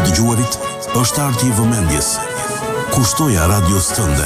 dëgjuarit është arti I vëmendjes. Kushtoja radios tënde.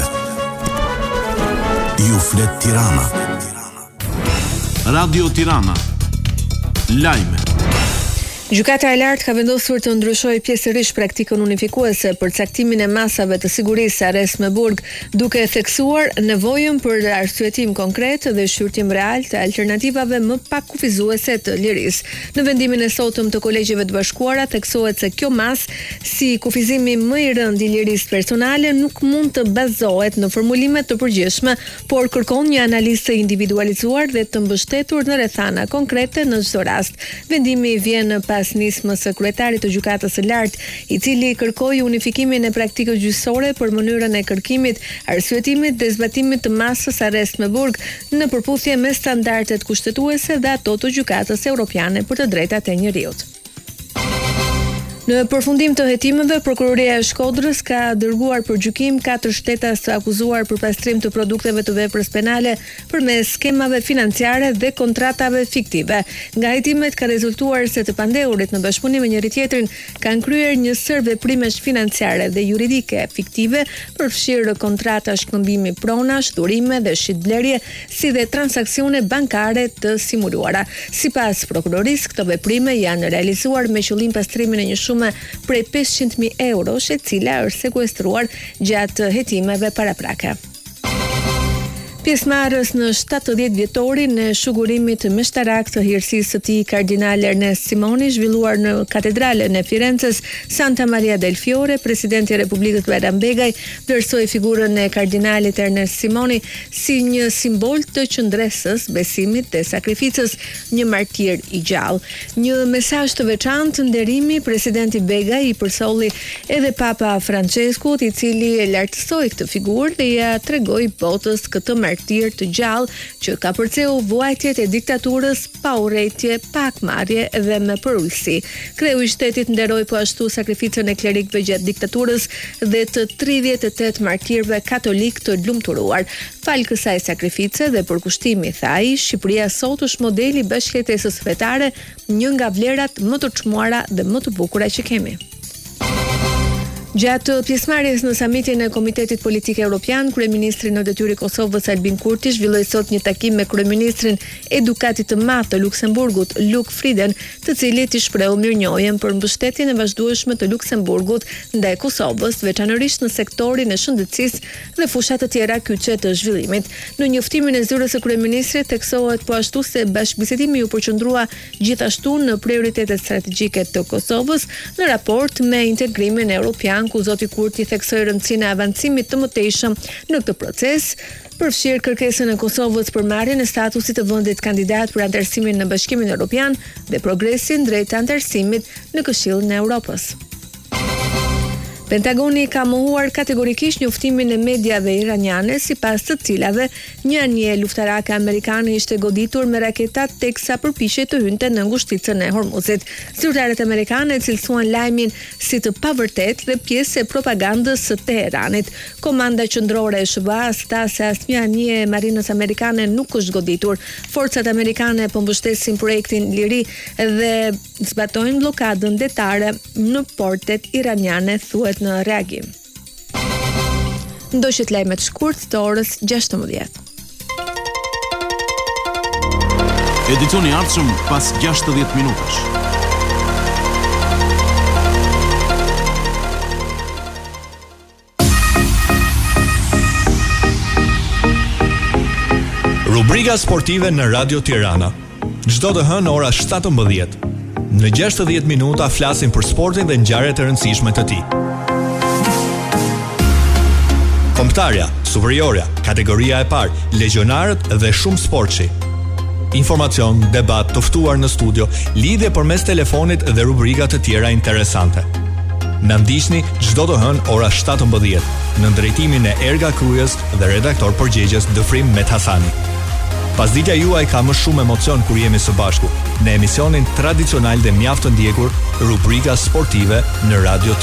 Ju flet Tirana. Radio Tirana. Lajme. Gjykata e lartë ka vendosur të ndryshojë pjesërisht praktikën unifikuese për caktimin e masave të sigurisë arrest me burg, duke theksuar nevojën për arsyetim konkret dhe shqyrtim real të alternativave më pak kufizuese të lirisë. Në vendimin e sotëm të Kolegjeve të Bashkuara theksohet se kjo mas, si kufizimi më I rënd I lirisë personale, nuk mund të bazohet në formulime të përgjithshme, por kërkon një analizë të individualizuar dhe të mbështetur në rrethana konkrete në çdo rast. Vendimi vjen pas nismës së kryetarit të gjykatës së lartë, I cili kërkoi unifikimin e praktikës gjyqësore për mënyrën e kërkimit, arsyetimit dhe zbatimit të masës arrest me burg në përputhje me standardet kushtetuese dhe ato të gjykatës europiane për të drejtat e njeriut. Në përfundim të hetimeve, Prokuroria e Shkodrës ka dërguar për gjykim 4 shtetas të akuzuar për pastrim të produkteve të veprës penale përmes skemave financiare dhe kontratave fiktive. Nga hetimet ka rezultuar se të pandehurit në bashkëpunim me njëri tjetrin kanë kryer një sër veprimesh financiare dhe juridike fiktive, përfshirë kontrata shkëmbimi pronash, dhurime dhe shitblerje, si dhe transaksione bankare të simuluara. Sipas prokurorisë, këto veprime janë realizuar me qëllim pastrimin e një prej 500.000 eurosh, e cila është sekuestruar gjatë hetimeve paraprake. Pjesëmarrës në 70 vjetorin e shugurimit meshtarak të hirësisë së tij kardinal Ernest Simoni, zhvilluar në katedralen e Firences Santa Maria del Fiore, presidenti I Republikës Bayram Begaj vlerësoi figurën e kardinalit Ernest Simoni si një simbol të qëndresës, besimit dhe sakrificës, një martir I gjallë. Një mesazh të veçantë nderimi presidenti Begaj I përsolli edhe Papa Franceskut, I cili e lartësoi këtë figurë dhe ja tregoi botës këtë martir të gjallë që ka përceu vuajtjet e diktaturës pa urrëtie, pa akmarrje dhe me përullësi. Kreu I shtetit nderoi po ashtu sakrificën e klerikëve gjatë diktaturës dhe të 38 martirëve katolik të lumturuar. Fal kësaj sakrifice dhe përkushtimi, tha ai, Shqipëria sot është modeli I bashkëjetesës fetare, një nga vlerat më të çmuara dhe më të bukura që kemi. Gjatë pjesëmarrjes në samitin e Komitetit Politik Evropian, kryeministri në detyrë I Kosovës Albin Kurti zhvilloi sot një takim me kryeministrin edukatit të madh të Luksemburgut, Luc Frieden, të cilit I shprehu mirënjohjen për mbështetjen e vazhdueshme të Luksemburgut ndaj Kosovës, veçanërisht në sektorin e shëndetësisë dhe fusha të tjera kyçe të zhvillimit. Në njoftimin e zyrës së kryeministrit theksohet po ashtu se bashkëbisedimi u përqendrua gjithashtu në prioritetet strategjike të Kosovës në raport me integrimin evropian, ku zoti Kurti theksoi rëndësinë e avancimit të mëtejshëm në këtë proces, përfshirë kërkesën e Kosovës për marrjen e statusit të vendit kandidat për anëtarësimin në Bashkimin Evropian dhe progresin drejt anëtarësimit në Këshillin e Evropës. Pentagoni ka mohuar kategorikisht njoftimin e mediave iraniane, sipas të cilave një anije luftarake amerikane ishte goditur me raketat teksa përpiqej të hynte në ngushticën e Hormuzit. Zyrtarët amerikanë cilësuan lajmin si të pavërtetë dhe pjesë e propagandës së Teheranit. Komanda qendrore e SBA-s tha se asnjë anije e marinës amerikane nuk është goditur. Forcat amerikane po mbështesin projektin Liri dhe zbatojnë blokadën detare në portet iraniane, thuhet në reagim. Ndoshit lajmet shkurt të orës 16. Edicioni I ardhshëm pas 60 minutash. Rubrika sportive në Radio Tirana. Çdo të hënë ora 17. Në 60 minuta flasim për sportin dhe ngjarjet e rëndësishme të tij. Kombëtarja, superiorja, kategoria e parë, legionarët dhe shumë sportshi. Informacion, debat, të ftuar në studio, lidhje përmes telefonit dhe rubrika të tjera interesante. Na ndiqni çdo të hënë ora 17 në drejtimin e Erga Krujës dhe redaktor përgjegjës Dëfrim Methasani. Pasditja juaj ka më shumë emocion kur jemi së bashku në emisionin tradicional dhe mjaft të ndjekur, rubrika sportive në Radio